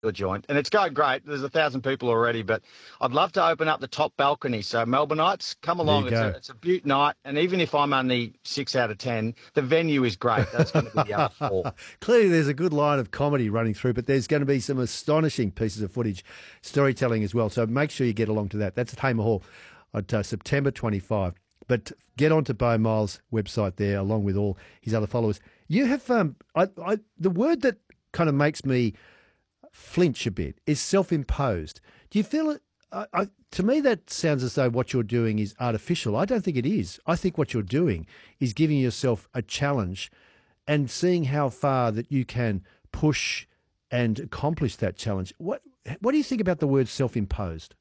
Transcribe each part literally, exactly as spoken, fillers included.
joint, and it's going great. There's a thousand people already, but I'd love to open up the top balcony. So Melbourneites, come along. It's a, it's a beaut night, and even if I'm only six out of ten, the venue is great. That's going to be the other four. Clearly, there's a good line of comedy running through, but there's going to be some astonishing pieces of footage, storytelling as well. So make sure you get along to that. That's at Hamer Hall on uh, September twenty-fifth. But get onto Beau Miles' website there, along with all his other followers. You have um, I, I, the word that kind of makes me flinch a bit is self-imposed. Do you feel it? I, I, to me, that sounds as though what you're doing is artificial. I don't think it is. I think what you're doing is giving yourself a challenge and seeing how far that you can push and accomplish that challenge. What What do you think about the word self-imposed?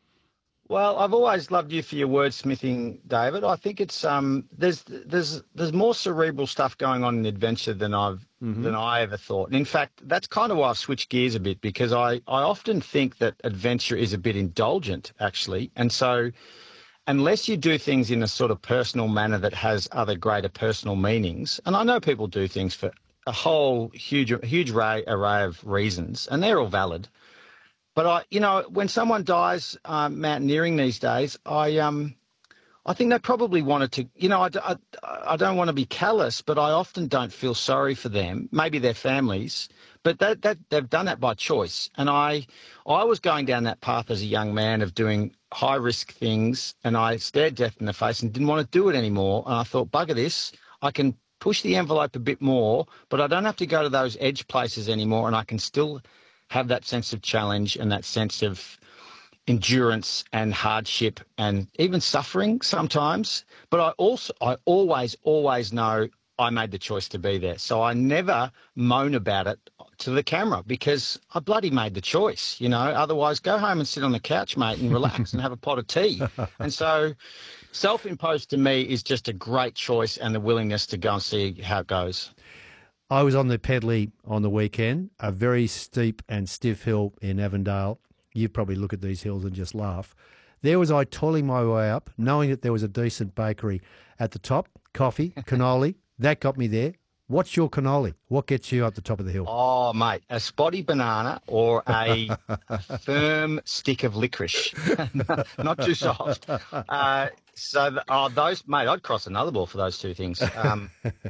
Well, I've always loved you for your wordsmithing, David. I think it's um, there's there's there's more cerebral stuff going on in adventure than I've mm-hmm. than I ever thought. And in fact, that's kind of why I've switched gears a bit, because I, I often think that adventure is a bit indulgent, actually. And so unless you do things in a sort of personal manner that has other greater personal meanings, and I know people do things for a whole huge huge array, array of reasons, and they're all valid. But I, you know, when someone dies um, mountaineering these days, I, um, I think they probably wanted to. You know, I, I, I don't want to be callous, but I often don't feel sorry for them. Maybe their families, but that that they've done that by choice. And I, I was going down that path as a young man of doing high risk things, and I stared death in the face and didn't want to do it anymore. And I thought, bugger this, I can push the envelope a bit more, but I don't have to go to those edge places anymore, and I can still have that sense of challenge and that sense of endurance and hardship and even suffering sometimes. But I also, I always, always know I made the choice to be there. So I never moan about it to the camera because I bloody made the choice, you know. Otherwise, go home and sit on the couch, mate, and relax and have a pot of tea. And so self-imposed to me is just a great choice and the willingness to go and see how it goes. I was on the Pedley on the weekend, a very steep and stiff hill in Avondale. You probably look at these hills and just laugh. There was I toiling my way up, knowing that there was a decent bakery at the top, coffee, cannoli. That got me there. What's your cannoli? What gets you up the top of the hill? Oh, mate, a spotty banana or a, a firm stick of licorice. Not too soft. Uh, so, the, oh, those, mate, I'd cross another ball for those two things. Um,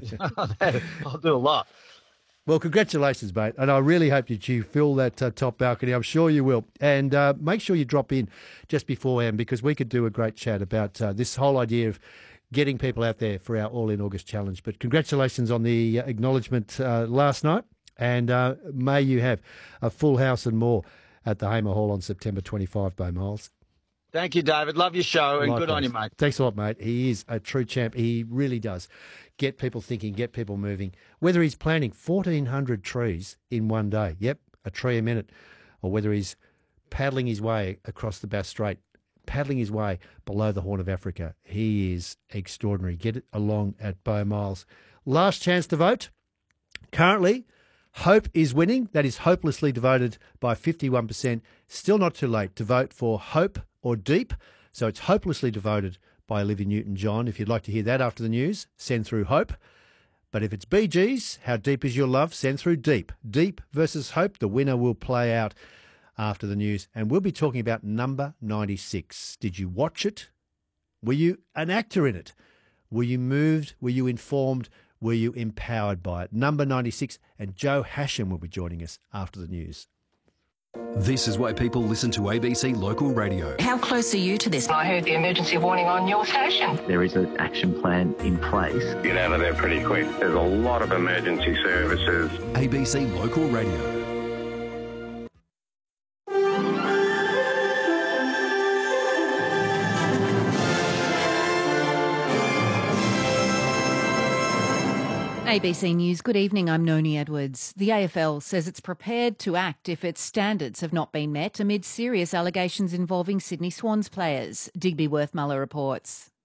I'll do a lot. Well, congratulations, mate. And I really hope that you fill that uh, top balcony. I'm sure you will. And uh, make sure you drop in just beforehand because we could do a great chat about uh, this whole idea of getting people out there for our All In August Challenge. But congratulations on the acknowledgement uh, last night, and uh, may you have a full house and more at the Hamer Hall on September twenty-fifth, Beau Miles. Thank you, David. Love your show, and Likewise. Good on you, mate. Thanks a lot, mate. He is a true champ. He really does get people thinking, get people moving. Whether he's planting fourteen hundred trees in one day, yep, a tree a minute, or whether he's paddling his way across the Bass Strait, paddling his way below the Horn of Africa. He is extraordinary. Get it along at Beau Miles. Last chance to vote. Currently, Hope is winning. That is hopelessly devoted by fifty-one percent. Still not too late to vote for Hope or Deep. So it's hopelessly devoted by Olivia Newton-John. If you'd like to hear that after the news, send through Hope. But if it's Bee Gees, How Deep Is Your Love, send through Deep. Deep versus Hope. The winner will play out after the news, and we'll be talking about Number ninety-six. Did you watch it? Were you an actor in it? Were you moved? Were you informed? Were you empowered by it? Number ninety-six, and Joe Hasham will be joining us after the news. This is why people listen to A B C Local Radio. How close are you to this? I heard the emergency warning on your station. There is an action plan in place. Get out of there pretty quick. There's a lot of emergency services. A B C Local Radio. A B C News, good evening, I'm Noni Edwards. The A F L says it's prepared to act if its standards have not been met amid serious allegations involving Sydney Swans players. Digby Worthmuller reports.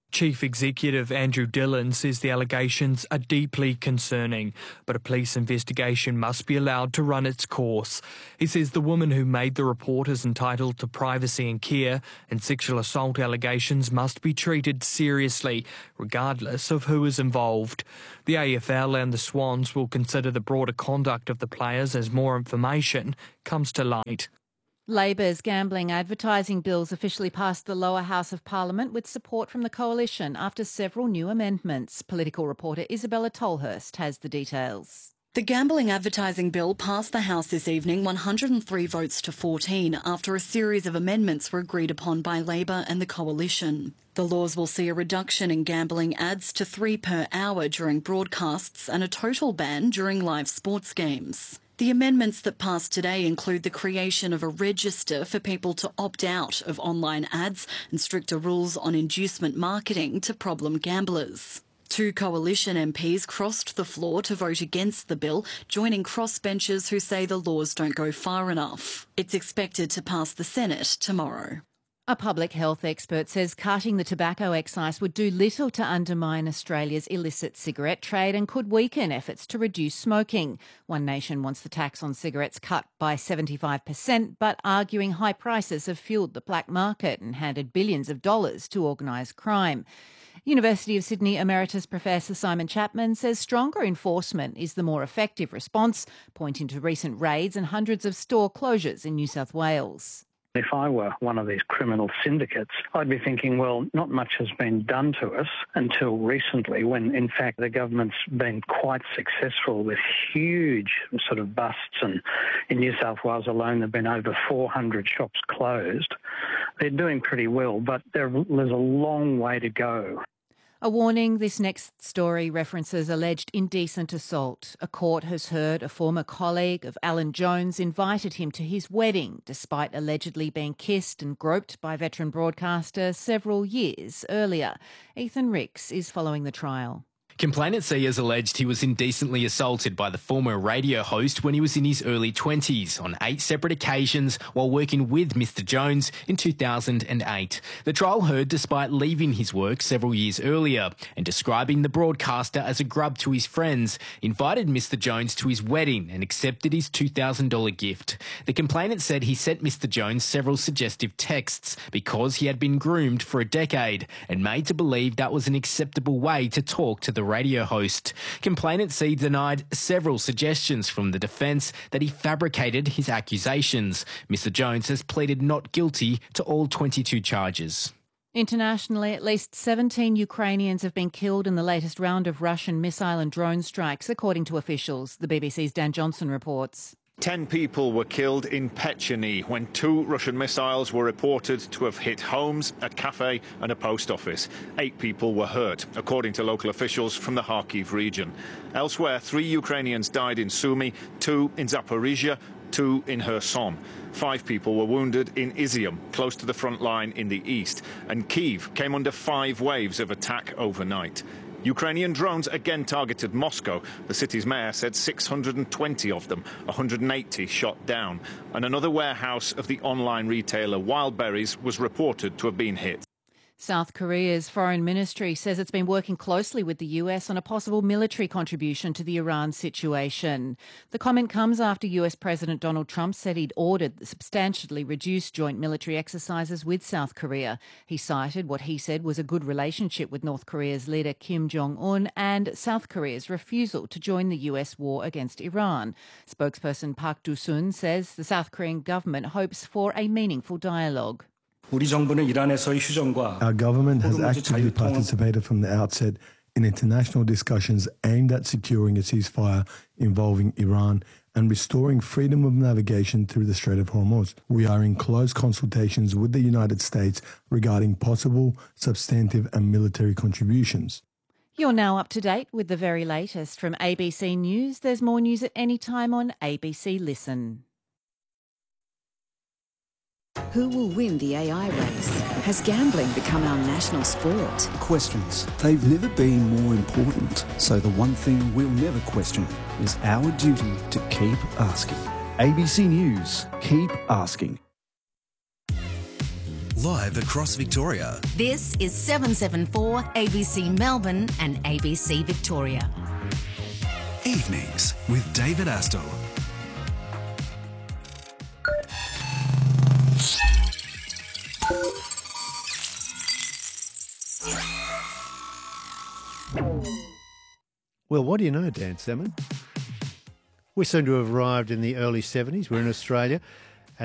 Chief Executive Andrew Dillon says the allegations are deeply concerning, but a police investigation must be allowed to run its course. He says the woman who made the report is entitled to privacy and care, and sexual assault allegations must be treated seriously, regardless of who is involved. The A F L and the Swans will consider the broader conduct of the players as more information comes to light. Labor's gambling advertising bills officially passed the lower house of Parliament with support from the coalition after several new amendments. Political reporter Isabella Tolhurst has the details. The gambling advertising bill passed the House this evening one hundred and three votes to fourteen after a series of amendments were agreed upon by Labor and the coalition. The laws will see a reduction in gambling ads to three per hour during broadcasts and a total ban during live sports games. The amendments that passed today include the creation of a register for people to opt out of online ads and stricter rules on inducement marketing to problem gamblers. Two coalition M Ps crossed the floor to vote against the bill, joining crossbenchers who say the laws don't go far enough. It's expected to pass the Senate tomorrow. A public health expert says cutting the tobacco excise would do little to undermine Australia's illicit cigarette trade and could weaken efforts to reduce smoking. One Nation wants the tax on cigarettes cut by seventy-five percent, but arguing high prices have fuelled the black market and handed billions of dollars to organised crime. University of Sydney Emeritus Professor Simon Chapman says stronger enforcement is the more effective response, pointing to recent raids and hundreds of store closures in New South Wales. If I were one of these criminal syndicates, I'd be thinking, well, not much has been done to us until recently when, in fact, the government's been quite successful with huge sort of busts. And in New South Wales alone, there have been over four hundred shops closed. They're doing pretty well, but there, there's a long way to go. A warning, this next story references alleged indecent assault. A court has heard a former colleague of Alan Jones invited him to his wedding, despite allegedly being kissed and groped by veteran broadcaster several years earlier. Ethan Ricks is following the trial. Complainant C has alleged he was indecently assaulted by the former radio host when he was in his early twenties on eight separate occasions while working with Mister Jones in two thousand eight. The trial heard despite leaving his work several years earlier and describing the broadcaster as a grub to his friends, invited Mister Jones to his wedding and accepted his two thousand dollars gift. The complainant said he sent Mister Jones several suggestive texts because he had been groomed for a decade and made to believe that was an acceptable way to talk to the radio host. Complainant C denied several suggestions from the defence that he fabricated his accusations. Mister Jones has pleaded not guilty to all twenty-two charges. Internationally, at least seventeen Ukrainians have been killed in the latest round of Russian missile and drone strikes, according to officials. The B B C's Dan Johnson reports. Ten people were killed in Pecheny when two Russian missiles were reported to have hit homes, a cafe and a post office. Eight people were hurt, according to local officials from the Kharkiv region. Elsewhere, three Ukrainians died in Sumy, two in Zaporizhia, two in Kherson. Five people were wounded in Izium, close to the front line in the east. And Kyiv came under five waves of attack overnight. Ukrainian drones again targeted Moscow. The city's mayor said six hundred twenty of them, one hundred eighty shot down. And another warehouse of the online retailer Wildberries was reported to have been hit. South Korea's foreign ministry says it's been working closely with the U S on a possible military contribution to the Iran situation. The comment comes after U S President Donald Trump said he'd ordered substantially reduced joint military exercises with South Korea. He cited what he said was a good relationship with North Korea's leader Kim Jong-un and South Korea's refusal to join the U S war against Iran. Spokesperson Park Do-sun says the South Korean government hopes for a meaningful dialogue. Our government has actively participated from the outset in international discussions aimed at securing a ceasefire involving Iran and restoring freedom of navigation through the Strait of Hormuz. We are in close consultations with the United States regarding possible substantive and military contributions. You're now up to date with the very latest from A B C News. There's more news at any time on A B C Listen. Who will win the A I race? Has gambling become our national sport? Questions. They've never been more important. So the one thing we'll never question is our duty to keep asking. A B C News. Keep asking. live across Victoria. This is seven seven four A B C Melbourne and A B C Victoria. Evenings with David Astle. Well, what do you know, Dan Salmon? We seem to have arrived in the early seventies. We're in Australia.